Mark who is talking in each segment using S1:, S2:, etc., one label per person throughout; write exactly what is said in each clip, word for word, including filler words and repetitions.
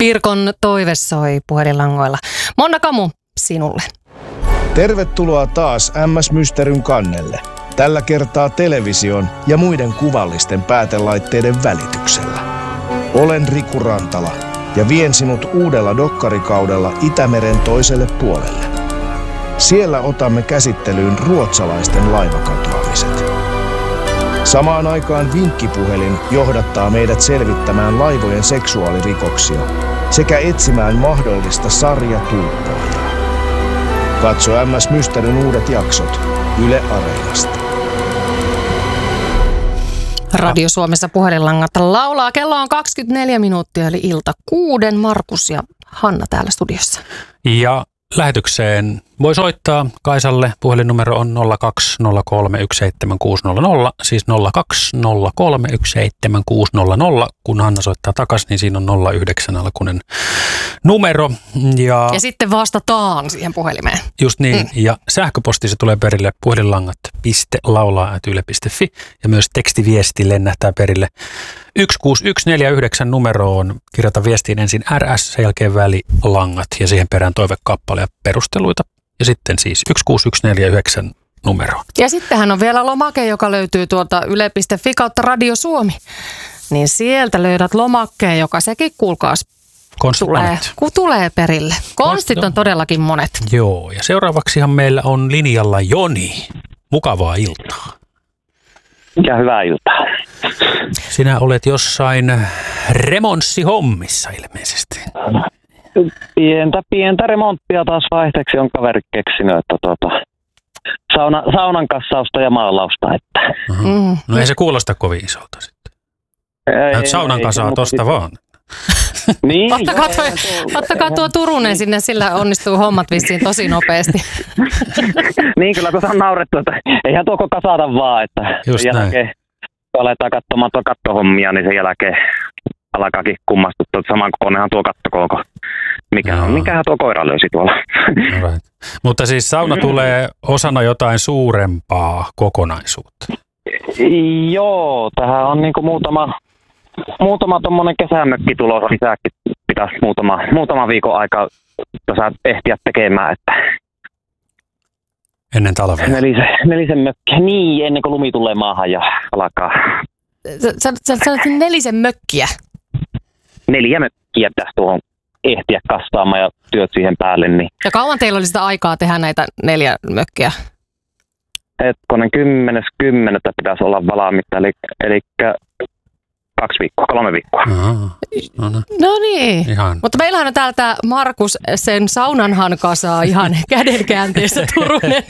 S1: Pirkon toive soi puhelinlangoilla. Monna Kamu, sinulle.
S2: Tervetuloa taas M S Mysteryn kannelle. Tällä kertaa television ja muiden kuvallisten päätelaitteiden välityksellä. Olen Riku Rantala ja vien sinut uudella dokkarikaudella Itämeren toiselle puolelle. Siellä otamme käsittelyyn ruotsalaisten laivakatoamiset. Samaan aikaan vinkkipuhelin johdattaa meidät selvittämään laivojen seksuaalirikoksia sekä etsimään mahdollista sarjatulppaajaa. Katso M S Mysteryn uudet jaksot Yle Areenasta.
S1: Radio Suomessa puhelinlangat laulaa. Kello on kaksikymmentäneljä minuuttia eli ilta kuuden. Markus ja Hanna täällä studiossa.
S3: Ja lähetykseen voi soittaa Kaisalle. Puhelinnumero on nolla kaksi nolla kolme yksi seitsemän kuusi nolla nolla, siis nolla kaksi nolla kolme yksi seitsemän kuusi nolla nolla. Kun Hanna soittaa takaisin, niin siinä on nolla yhdeksän alkuinen numero. Ja,
S1: ja sitten vastataan siihen puhelimeen.
S3: Just niin. Mm. Ja sähköposti se tulee perille puhelinlangat piste laulaa ät yle piste fi ja myös tekstiviesti lennähtää perille yksi kuusi yksi neljä yhdeksän numeroon. Kirjoita viestiin ensin R S, sen jälkeen välilangat ja siihen perään toivekappale ja perusteluita. Ja sitten siis yksi kuusi yksi neljä yhdeksän numeroon.
S1: Ja sittenhän on vielä lomake, joka löytyy tuolta yle piste fi kautta Radio Suomi. Niin sieltä löydät lomakkeen, joka sekin kuulkaas tulee, kun tulee perille. Konstit on todellakin monet.
S3: Joo, ja seuraavaksihan meillä on linjalla Joni. Mukavaa iltaa.
S4: Ja hyvää iltaa.
S3: Sinä olet jossain remonssihommissa ilmeisesti.
S4: Pientä, pientä remonttia taas vaihteeksi on kaveri keksinyt, että tuota, sauna, saunan kassausta ja maalausta. Että.
S3: Mm. No ei se kuulosta kovin isolta sitten. Ei, saunan kasaa ei, tosta vaan.
S4: Niin,
S1: ottakaa, tuo, ottakaa tuo Turunen sinne, sillä onnistuu hommat vissiin tosi nopeasti.
S4: Niin, kyllä tuossa on naurettu, että eihän tuoko kasata vaan, että
S3: just
S4: sen jälkeen, kun aletaan katsomaan tuo kattohommia, niin sen jälkeen alkaakin kummastuttua, että saman kokoinenhan tuo kattokooko. Mikä, no. Mikähän tuo koira löysi tuolla.
S3: No right. Mutta siis sauna tulee osana jotain suurempaa kokonaisuutta.
S4: Joo, tähän on niinku muutama... Muutama tuommoinen kesämökki tulossa lisääkin pitäisi muutama, muutama viikon aika tässä ehtiä tekemään, että
S3: ennen talvea.
S4: Nelisen, nelisen mökkiä, niin ennen kuin lumi tulee maahan ja alkaa.
S1: Sä sanoit nelisen mökkiä?
S4: Neljä mökkiä pitäisi tuohon ehtiä kastaamaan ja työt siihen päälle. Niin.
S1: Ja kauan teillä oli sitä aikaa tehdä näitä neljä mökkiä?
S4: Hetkonen kymmenes kymmenettä pitäisi olla valmiita, eli, eli kaksi viikkoa, kolme viikkoa.
S1: No, no. no niin, ihan. Mutta meillähän on täältä Markus sen saunanhan kasaa ihan kädenkäänteessä Turunen.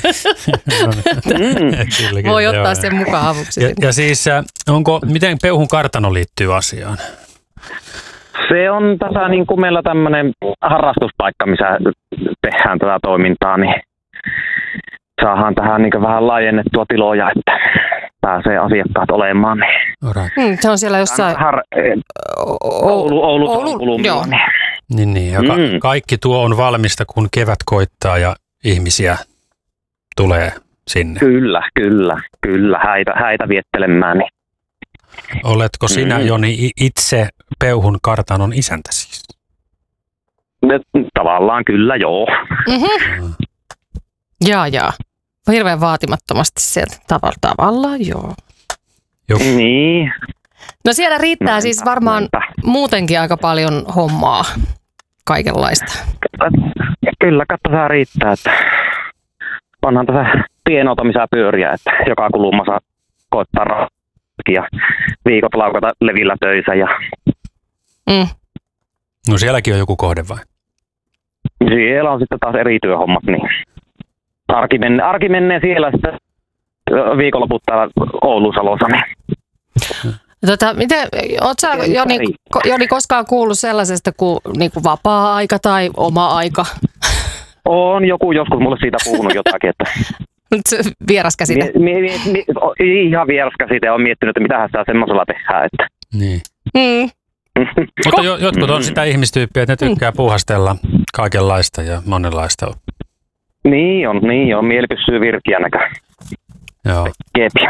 S1: mm. Voi ottaa joo. sen mukaan avuksi.
S3: Ja, ja siis onko, miten Peuhun kartano liittyy asiaan?
S4: Se on tässä niin kuin meillä tämmöinen harrastuspaikka, missä tehdään tätä toimintaa, niin saadaan tähän niin vähän laajennettua tiloja, että pääsee asiakkaat olemaan.
S3: Right.
S1: Hmm, se on siellä jossain... Har...
S4: Oulu, Oulu, Oulu, Oulu
S1: joo.
S3: Niin, niin. Ja ka- mm. kaikki tuo on valmista, kun kevät koittaa ja ihmisiä tulee sinne.
S4: Kyllä, kyllä, kyllä. Häitä, häitä viettelemään. Niin.
S3: Oletko sinä, mm. Joni, itse Peuhun kartanon isäntä siis?
S4: Tavallaan kyllä, joo.
S1: Mm-hmm. Mm. Jaa, jaa. Hirveän vaatimattomasti sieltä tavalla, tavallaan, joo.
S3: Joku.
S4: Niin.
S1: No siellä riittää näinpä, siis varmaan näinpä. Muutenkin aika paljon hommaa, kaikenlaista.
S4: Kyllä, katsotaan riittää, että onhan tässä pienoutamisia pyöriä, että joka kulma saa koittaa rahakin ja viikot laukata levillä töissä. Ja...
S1: Mm.
S3: No sielläkin on joku kohde vai?
S4: Siellä on sitten taas eri työhommat, niin arki menee, arki menee siellä sitten viikonloput täällä Oulu-Salossa. Niin.
S1: Tota, miten, oot sä Joni, Joni koskaan kuullut sellaisesta kuin, niin kuin vapaa-aika tai oma aika?
S4: On joku joskus mulle siitä puhunut jotakin, että...
S1: Vieras käsite.
S4: Mi, mi, mi, ihan vieras käsite. Olen miettinyt, että mitähän sitä semmoisella tehdään. Että.
S3: Niin.
S1: Mm.
S3: Mutta jo, jotkut on sitä ihmistyyppiä, että ne tykkää puuhastella kaikenlaista ja monenlaista.
S4: Niin on, niin on. Mieli pysyy virkiä näkö.
S3: Joo.
S4: Kepi.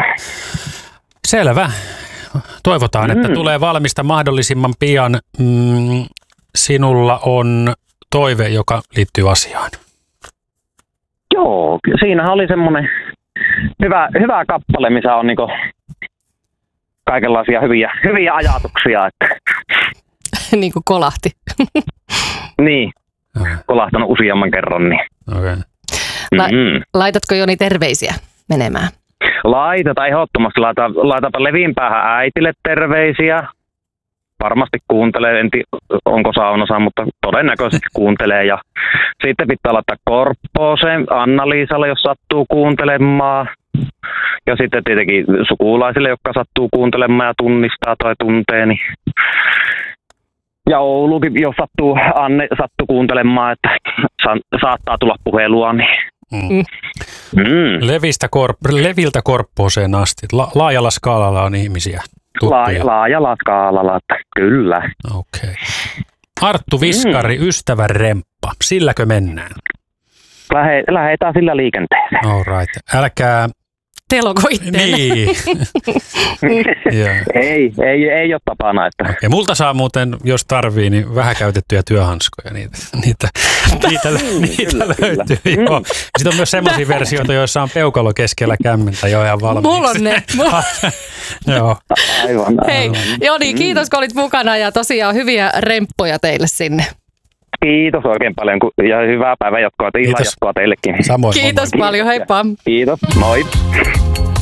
S3: Selvä. Toivotaan, että mm. tulee valmista mahdollisimman pian. Mm, sinulla on toive, joka liittyy asiaan.
S4: Joo, siinähän oli semmoinen hyvä, hyvä kappale, missä on niinku kaikenlaisia hyviä, hyviä ajatuksia. Että
S1: niin kuin kolahti.
S4: Niin, kolahtanut useamman kerran. Niin.
S3: Okay.
S1: La- mm-hmm. Laitatko Joni terveisiä menemään?
S4: Laitetaan ehdottomasti. Laita, laitapa Levin päähän äitille terveisiä. Varmasti kuuntelee, en tiedä onko saunassa, mutta todennäköisesti kuuntelee. Ja sitten pitää laittaa Korppooseen, Anna-Liisalle, jos sattuu kuuntelemaan. Ja sitten tietenkin sukulaisille, jotka sattuu kuuntelemaan ja tunnistaa tai tuntee. Niin. Ja Oulukin, jos sattuu, Anne sattuu kuuntelemaan, että sa- saattaa tulla puhelua. Niin.
S3: Mm. Mm. Levistä korp- Leviltä Korppooseen asti. La- laajalla skaalalla on ihmisiä.
S4: Laaja, laajalla skaalalla, kyllä.
S3: Okei. Okay. Arttu Viskari, mm. ystävän remppa. Silläkö mennään?
S4: Lähe, lähetään sillä liikenteeseen.
S3: All right. Älkää...
S1: Teloko itteelle.
S3: Niin.
S4: yeah. ei, ei, ei ole tapana. Että.
S3: Okay. Multa saa muuten, jos tarvii, niin vähän käytettyjä työhanskoja. Niitä, niitä, niitä, niitä löytyy. Mm. Joo. Sitten on myös sellaisia versioita, joissa on peukalo keskellä kämmentä jo ihan valmiiksi.
S1: Mulla on ne.
S3: Joo.
S4: Aivan, aivan.
S1: Hei, Joni, kiitos kun olit mukana ja tosiaan hyviä remppoja teille sinne.
S4: Kiitos oikein paljon ja hyvää päivän jatkoa, illan jatkoa teillekin.
S3: Samoin.
S1: Kiitos
S3: moi, moi.
S1: paljon, heippa.
S4: Kiitos, moi.